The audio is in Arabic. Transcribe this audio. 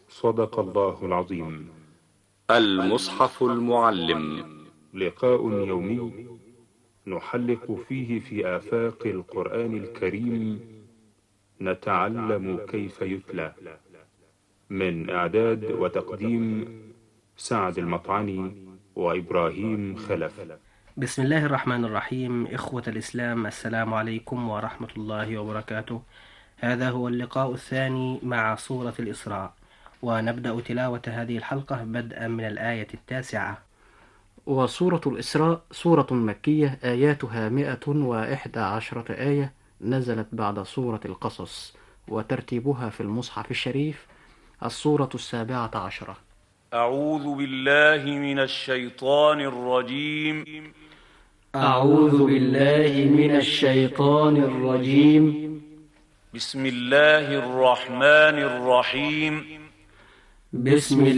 صدق الله العظيم. المصحف المعلم. لقاء يومي نحلق فيه في آفاق القرآن الكريم، نتعلم كيف يتلى. من إعداد وتقديم سعد المطعني وإبراهيم خلف. بسم الله الرحمن الرحيم. إخوة الإسلام، السلام عليكم ورحمة الله وبركاته. هذا هو اللقاء الثاني مع سورة الإسراء، ونبدأ تلاوة هذه الحلقة بدءا من الآية 9. وسورة الإسراء سورة مكية آياتها 111 آية، نزلت بعد سورة القصص، وترتيبها في المصحف الشريف السورة 17. أعوذ بالله من الشيطان الرجيم. أعوذ بالله من الشيطان الرجيم. بسم الله الرحمن الرحيم. بسم